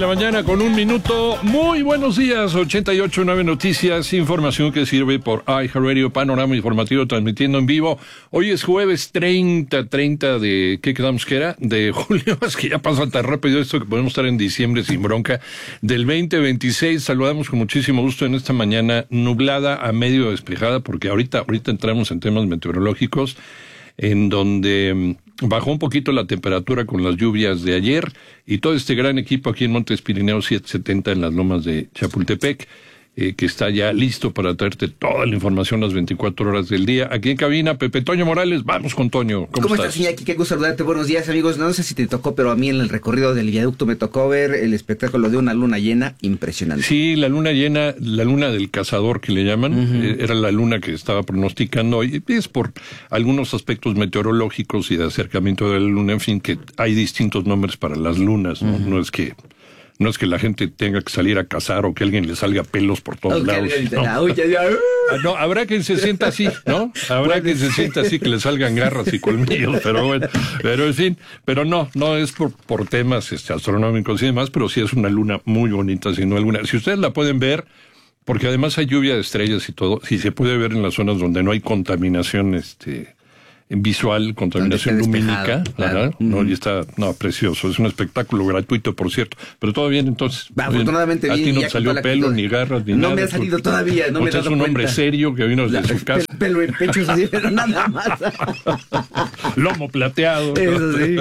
La mañana con 1 minuto. Muy buenos días. 88.9 Noticias, información que sirve por iHeartRadio, panorama informativo transmitiendo en vivo. Hoy es jueves 30 de, ¿qué quedamos que era? De julio. Es que ya pasa tan rápido esto que podemos estar en diciembre sin bronca. Del 2026, saludamos con muchísimo gusto en esta mañana nublada a medio despejada, porque ahorita entramos en temas meteorológicos, en donde bajó un poquito la temperatura con las lluvias de ayer, y todo este gran equipo aquí en Montes Pirineos 770 en las lomas de Chapultepec, que está ya listo para traerte toda la información las 24 horas del día. Aquí en cabina, Pepe Toño Morales. Vamos con Toño. ¿Cómo estás, Iñaki? Qué gusto saludarte. Buenos días, amigos. No sé si te tocó, pero a mí en el recorrido del viaducto me tocó ver el espectáculo de una luna llena impresionante. Sí, la luna llena, la luna del cazador que le llaman, era la luna que estaba pronosticando hoy. Es por algunos aspectos meteorológicos y de acercamiento de la luna, en fin, que hay distintos nombres para las lunas, ¿no? No es que la gente tenga que salir a cazar o que alguien le salga pelos por todos lados. No, habrá quien se sienta así, ¿no? Habrá quien se sienta así, que le salgan garras y colmillos, pero bueno, pero en fin, pero no es por temas astronómicos y demás, pero sí es una luna muy bonita, sin duda alguna. Si ustedes la pueden ver, porque además hay lluvia de estrellas y todo, si se puede ver en las zonas donde no hay contaminación, visual, contaminación lumínica, claro. ¿No? Y está, precioso, es un espectáculo gratuito, por cierto, pero todo bien entonces. Afortunadamente bien. A ti no te salió pelo, ni garras, ni nada. No me ha salido todavía, no me he dado cuenta. Es un hombre serio que vino desde su casa. Pelo en pecho, sí, pero nada más. Lomo plateado. Eso sí.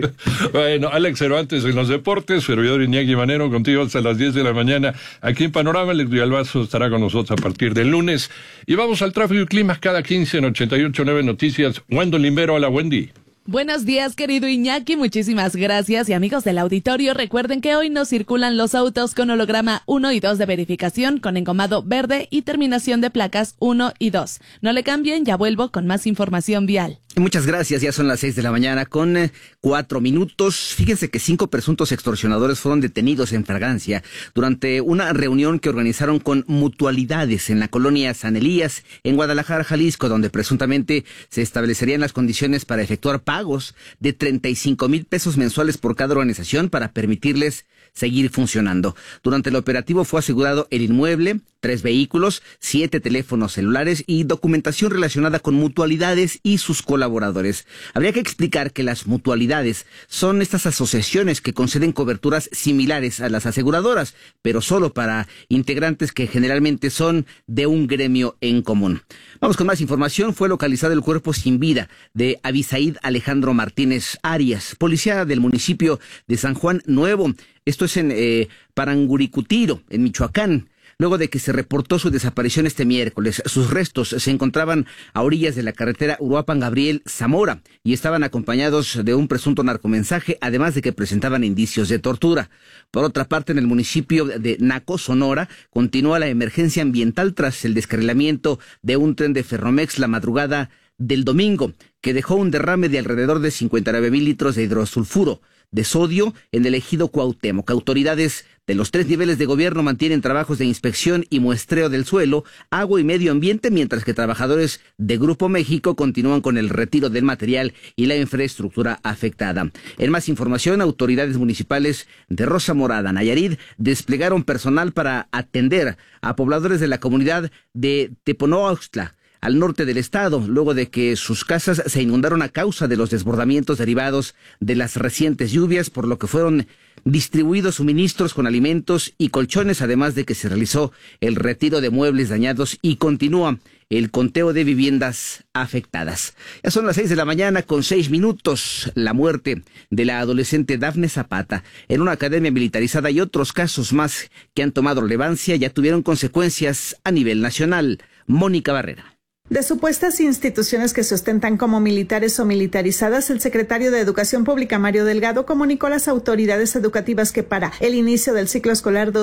Bueno, Alex Cervantes en los deportes, servidor Iñaki Manero, contigo hasta las 10 de la mañana. Aquí en Panorama, Alex Villalbazo estará con nosotros a partir del lunes. Y vamos al tráfico y clima cada 15 en 88.9 Noticias. Wendo Limbero, hola Wendy. Buenos días, querido Iñaki, muchísimas gracias. Y amigos del auditorio, recuerden que hoy no circulan los autos con holograma 1 y 2 de verificación, con engomado verde y terminación de placas 1 y 2. No le cambien, ya vuelvo con más información vial. Muchas gracias, ya son las 6 de la mañana con 4 minutos. Fíjense que 5 presuntos extorsionadores fueron detenidos en flagrancia durante una reunión que organizaron con Mutualidades en la colonia San Elías, en Guadalajara, Jalisco, donde presuntamente se establecerían las condiciones para efectuar pagos de 35,000 pesos mensuales por cada organización para permitirles seguir funcionando. Durante el operativo fue asegurado el inmueble, 3 vehículos, 7 teléfonos celulares y documentación relacionada con Mutualidades y sus colaboradores. Habría que explicar que las mutualidades son estas asociaciones que conceden coberturas similares a las aseguradoras, pero solo para integrantes que generalmente son de un gremio en común. Vamos con más información. Fue localizado el cuerpo sin vida de Abisaid Alejandro Martínez Arias, policía del municipio de San Juan Nuevo. Esto es en Paranguricutiro, en Michoacán. Luego de que se reportó su desaparición este miércoles, sus restos se encontraban a orillas de la carretera Uruapan-Gabriel Zamora y estaban acompañados de un presunto narcomensaje, además de que presentaban indicios de tortura. Por otra parte, en el municipio de Naco, Sonora, continúa la emergencia ambiental tras el descarrilamiento de un tren de Ferromex la madrugada del domingo, que dejó un derrame de alrededor de 59,000 litros de hidrosulfuro de sodio en el ejido Cuauhtémoc. Autoridades de los 3 niveles de gobierno mantienen trabajos de inspección y muestreo del suelo, agua y medio ambiente, mientras que trabajadores de Grupo México continúan con el retiro del material y la infraestructura afectada. En más información, autoridades municipales de Rosa Morada, Nayarit, desplegaron personal para atender a pobladores de la comunidad de Teponoaxtla, al norte del estado, luego de que sus casas se inundaron a causa de los desbordamientos derivados de las recientes lluvias, por lo que fueron distribuidos suministros con alimentos y colchones, además de que se realizó el retiro de muebles dañados y continúa el conteo de viviendas afectadas. Ya son las 6 de la mañana con 6 minutos. La muerte de la adolescente Dafne Zapata en una academia militarizada y otros casos más que han tomado relevancia ya tuvieron consecuencias a nivel nacional. Mónica Barrera. De supuestas instituciones que se ostentan como militares o militarizadas, el secretario de Educación Pública, Mario Delgado, comunicó a las autoridades educativas que para el inicio del ciclo escolar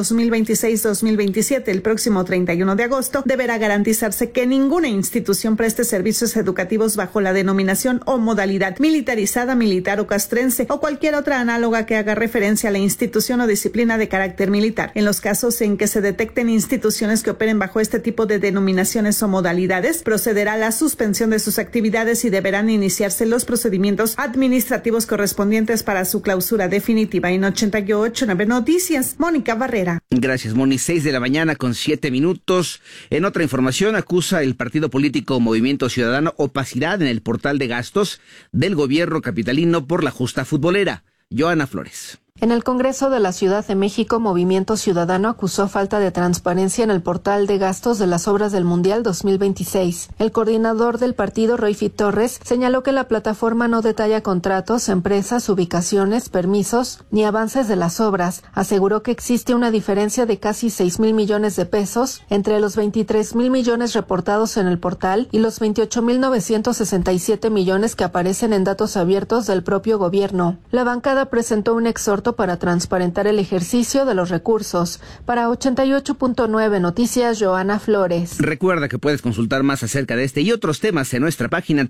2026-2027, el próximo 31 de agosto, deberá garantizarse que ninguna institución preste servicios educativos bajo la denominación o modalidad militarizada, militar o castrense o cualquier otra análoga que haga referencia a la institución o disciplina de carácter militar. En los casos en que se detecten instituciones que operen bajo este tipo de denominaciones o modalidades, procederá a la suspensión de sus actividades y deberán iniciarse los procedimientos administrativos correspondientes para su clausura definitiva. En 88.9 Noticias, Mónica Barrera. Gracias, Moni. 6 de la mañana con 7 minutos. En otra información, acusa el partido político Movimiento Ciudadano opacidad en el portal de gastos del gobierno capitalino por la justa futbolera. Joana Flores. En el Congreso de la Ciudad de México, Movimiento Ciudadano acusó falta de transparencia en el portal de gastos de las obras del Mundial 2026. El coordinador del partido, Royfi Torres, señaló que la plataforma no detalla contratos, empresas, ubicaciones, permisos ni avances de las obras. Aseguró que existe una diferencia de casi 6,000 millones de pesos entre los 23,000 millones reportados en el portal y los 28,967 millones que aparecen en datos abiertos del propio gobierno. La bancada presentó un exhorto para transparentar el ejercicio de los recursos. Para 88.9 Noticias, Joana Flores. Recuerda que puedes consultar más acerca de este y otros temas en nuestra página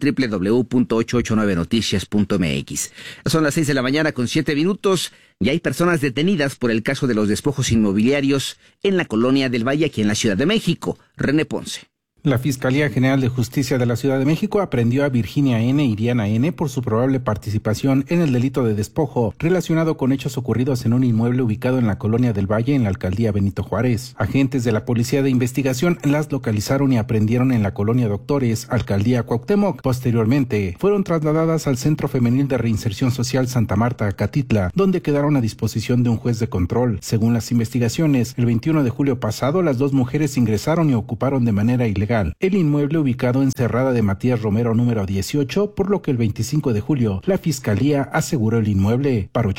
www.889noticias.mx. Son las 6 de la mañana con 7 minutos y hay personas detenidas por el caso de los despojos inmobiliarios en la Colonia del Valle, aquí en la Ciudad de México. René Ponce. La Fiscalía General de Justicia de la Ciudad de México aprendió a Virginia N. y Diana N. por su probable participación en el delito de despojo relacionado con hechos ocurridos en un inmueble ubicado en la Colonia del Valle, en la alcaldía Benito Juárez. Agentes de la Policía de Investigación las localizaron y aprendieron en la Colonia Doctores, alcaldía Cuauhtémoc. Posteriormente, fueron trasladadas al Centro Femenil de Reinserción Social Santa Marta, Catitla, donde quedaron a disposición de un juez de control. Según las investigaciones, el 21 de julio pasado, las dos mujeres ingresaron y ocuparon de manera ilegal el inmueble ubicado en Cerrada de Matías Romero número 18, por lo que el 25 de julio la Fiscalía aseguró el inmueble. Para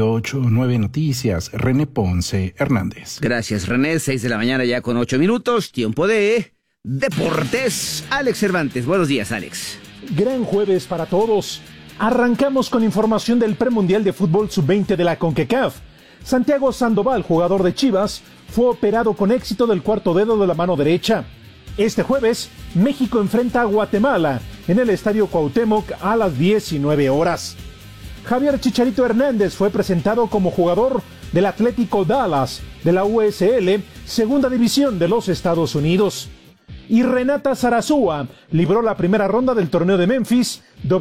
88.9 Noticias, René Ponce Hernández. Gracias, René. 6 de la mañana ya con 8 minutos. Tiempo de deportes. Alex Cervantes. Buenos días, Alex. Gran jueves para todos. Arrancamos con información del premundial de fútbol sub-20 de la CONCACAF. Santiago Sandoval, jugador de Chivas, fue operado con éxito del cuarto dedo de la mano derecha. Este jueves, México enfrenta a Guatemala en el Estadio Cuauhtémoc a las 19 horas. Javier Chicharito Hernández fue presentado como jugador del Atlético Dallas de la USL, segunda división de los Estados Unidos. Y Renata Zarazúa libró la primera ronda del torneo de Memphis,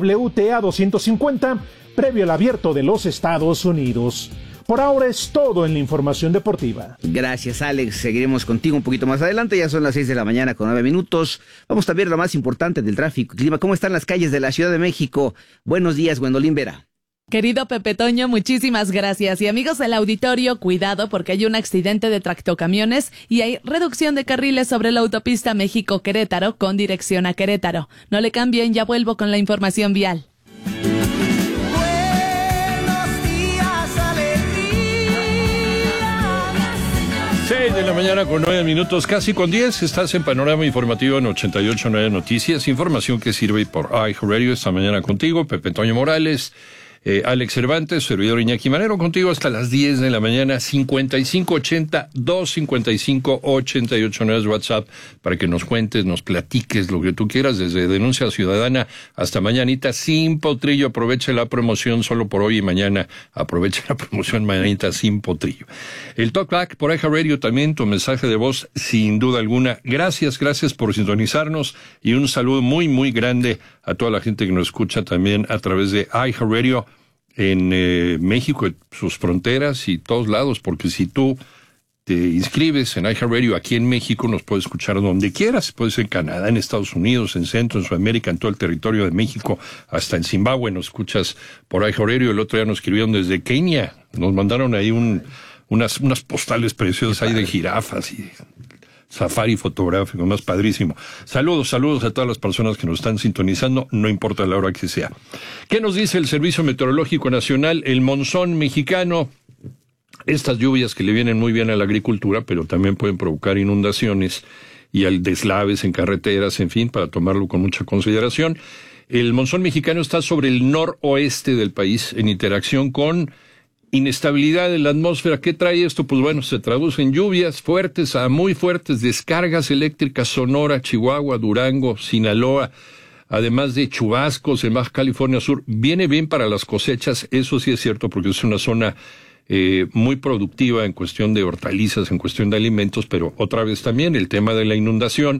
WTA 250, previo al Abierto de los Estados Unidos. Por ahora es todo en la información deportiva. Gracias, Alex. Seguiremos contigo un poquito más adelante. Ya son las 6 de la mañana con 9 minutos. Vamos a ver lo más importante del tráfico y clima. ¿Cómo están las calles de la Ciudad de México? Buenos días, Gwendolyn Vera. Querido Pepe Toño, muchísimas gracias. Y amigos del auditorio, cuidado porque hay un accidente de tractocamiones y hay reducción de carriles sobre la autopista México-Querétaro con dirección a Querétaro. No le cambien, ya vuelvo con la información vial. 6 de la mañana con 9 minutos, casi con 10. Estás en Panorama Informativo en 88.9 Noticias. Información que sirve por iHeartRadio. Esta mañana contigo, Pepe Toño Morales, Alex Cervantes, servidor Iñaki Manero, contigo hasta las 10 de la mañana. 5580-255-889 es WhatsApp para que nos cuentes, nos platiques lo que tú quieras, desde denuncia ciudadana hasta mañanita sin potrillo. Aproveche la promoción solo por hoy y mañana. Aproveche la promoción mañanita sin potrillo. El Talkback por iHeartRadio también, tu mensaje de voz sin duda alguna. Gracias por sintonizarnos y un saludo muy, muy grande a toda la gente que nos escucha también a través de iHeartRadio en México, sus fronteras y todos lados, porque si tú te inscribes en iHeartRadio aquí en México, nos puedes escuchar donde quieras. Puedes en Canadá, en Estados Unidos, en Centro, en Sudamérica, en todo el territorio de México, hasta en Zimbabue nos escuchas por iHeartRadio. El otro día nos escribieron desde Kenia, nos mandaron ahí unas postales preciosas ahí de jirafas y safari fotográfico, más padrísimo. Saludos a todas las personas que nos están sintonizando, no importa la hora que sea. ¿Qué nos dice el Servicio Meteorológico Nacional? El monzón mexicano, estas lluvias que le vienen muy bien a la agricultura, pero también pueden provocar inundaciones y al deslaves en carreteras, en fin, para tomarlo con mucha consideración. El monzón mexicano está sobre el noroeste del país, en interacción con inestabilidad en la atmósfera. ¿Qué trae esto? Pues bueno, se traduce en lluvias fuertes a muy fuertes, descargas eléctricas Sonora, Chihuahua, Durango, Sinaloa, además de chubascos en Baja California Sur. Viene bien para las cosechas, eso sí es cierto, porque es una zona muy productiva en cuestión de hortalizas, en cuestión de alimentos, pero otra vez también el tema de la inundación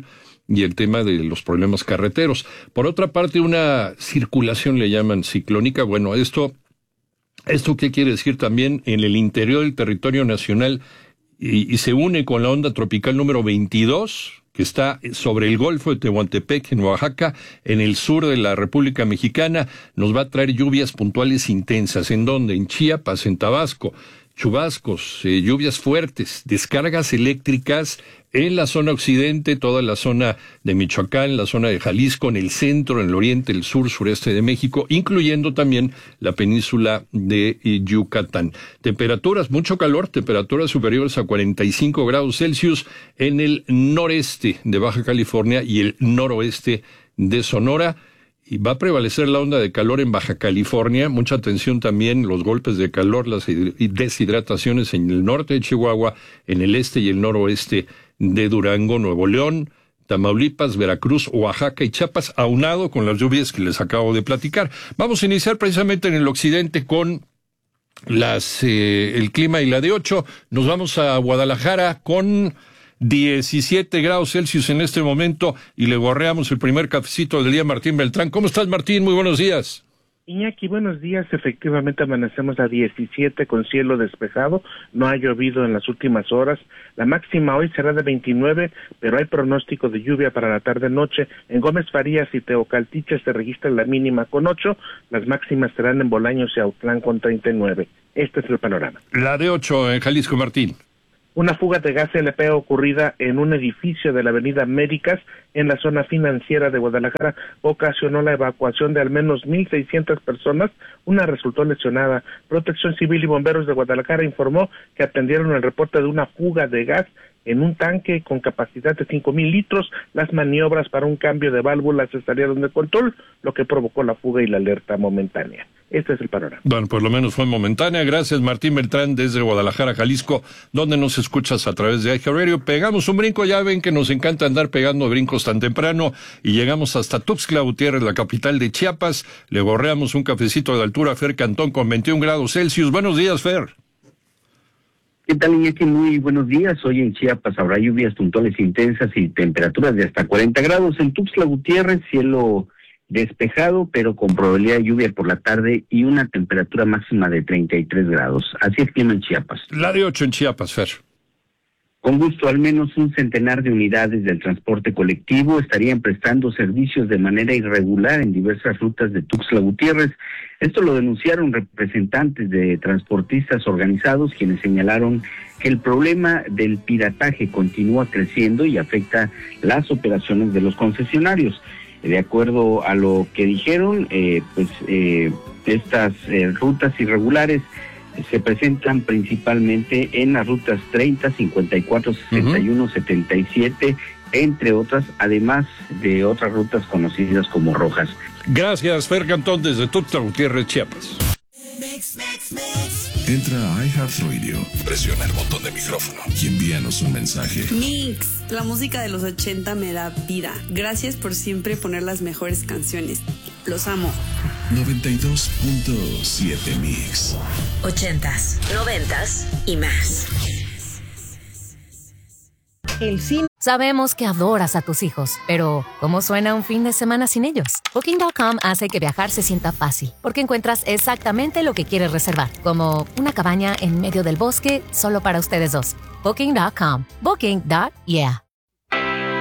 y el tema de los problemas carreteros. Por otra parte, una circulación le llaman ciclónica. Bueno, ¿esto qué quiere decir también en el interior del territorio nacional? Y se une con la onda tropical número 22, que está sobre el Golfo de Tehuantepec, en Oaxaca, en el sur de la República Mexicana. Nos va a traer lluvias puntuales intensas. ¿En dónde? En Chiapas, en Tabasco. Chubascos, lluvias fuertes, descargas eléctricas en la zona occidente, toda la zona de Michoacán, la zona de Jalisco, en el centro, en el oriente, el sur, sureste de México, incluyendo también la península de Yucatán. Temperaturas, mucho calor, temperaturas superiores a 45 grados Celsius en el noreste de Baja California y el noroeste de Sonora. Y va a prevalecer la onda de calor en Baja California. Mucha atención también, los golpes de calor, las deshidrataciones en el norte de Chihuahua, en el este y el noroeste de Durango, Nuevo León, Tamaulipas, Veracruz, Oaxaca y Chiapas, aunado con las lluvias que les acabo de platicar. Vamos a iniciar precisamente en el occidente con el clima y la de 8. Nos vamos a Guadalajara con 17 grados Celsius en este momento y le gorreamos el primer cafecito del día a Martín Beltrán. ¿Cómo estás, Martín? Muy buenos días. Iñaki, buenos días. Efectivamente amanecemos a 17 con cielo despejado. No ha llovido en las últimas horas. La máxima hoy será de 29, pero hay pronóstico de lluvia para la tarde-noche. En Gómez Farías y Teocaltiche se registra la mínima con 8. Las máximas serán en Bolaños y Autlán con 39. Este es el panorama. La de 8 en Jalisco, Martín. Una fuga de gas LP ocurrida en un edificio de la avenida Américas en la zona financiera de Guadalajara ocasionó la evacuación de al menos 1,600 personas. Una resultó lesionada. Protección Civil y Bomberos de Guadalajara informó que atendieron el reporte de una fuga de gas en un tanque con capacidad de 5,000 litros. Las maniobras para un cambio de válvulas se salieron de control, lo que provocó la fuga y la alerta momentánea. Este es el panorama. Bueno, por lo menos fue momentánea. Gracias, Martín Beltrán, desde Guadalajara, Jalisco, donde nos escuchas a través de iHeartRadio. Pegamos un brinco, ya ven que nos encanta andar pegando brincos tan temprano, y llegamos hasta Tuxtla Gutiérrez, la capital de Chiapas. Le gorreamos un cafecito de altura a Fer Cantón con 21 grados Celsius. Buenos días, Fer. ¿Qué tal, Iñaki? Muy buenos días. Hoy en Chiapas habrá lluvias puntuales intensas y temperaturas de hasta 40 grados. En Tuxtla Gutiérrez, cielo despejado, pero con probabilidad de lluvia por la tarde y una temperatura máxima de 33 grados. Así es clima en Chiapas. La de 8 en Chiapas, Fer. Con gusto, al menos un centenar de unidades del transporte colectivo estarían prestando servicios de manera irregular en diversas rutas de Tuxtla Gutiérrez. Esto lo denunciaron representantes de transportistas organizados, quienes señalaron que el problema del pirataje continúa creciendo y afecta las operaciones de los concesionarios. De acuerdo a lo que dijeron, estas rutas irregulares se presentan principalmente en las rutas 30, 54, 61, 77, entre otras, además de otras rutas conocidas como rojas. Gracias, Fer Cantón, desde Tuxtla Gutiérrez, Chiapas. Entra a iHeartRadio, presiona el botón de micrófono y envíanos un mensaje. Mix, la música de los 80 me da vida. Gracias por siempre poner las mejores canciones. Los amo. 92.7 Mix. 80s, 90s y más. El cine. Sabemos que adoras a tus hijos, pero ¿cómo suena un fin de semana sin ellos? Booking.com hace que viajar se sienta fácil, porque encuentras exactamente lo que quieres reservar, como una cabaña en medio del bosque solo para ustedes dos. Booking.com. Booking.yeah.